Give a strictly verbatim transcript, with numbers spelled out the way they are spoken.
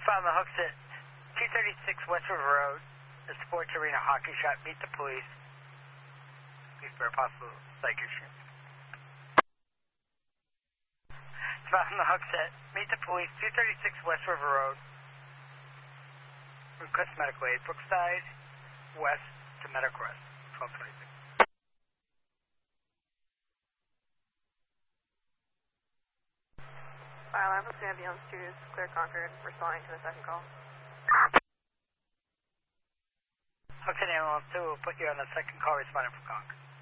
Found the hooks at two thirty-six West River Road, the Sports Arena hockey shop. Meet the police. Please for a possible psych issue. Found the hooks at Meet the Police, two thirty-six West River Road. Request medical aid. Brookside, west to Meadowcrest, twelve twenty-six. File ambulance ambulance to Clear Concord, responding to the second call. Okay, ambulance two, we'll put you on the second call responding for Concord.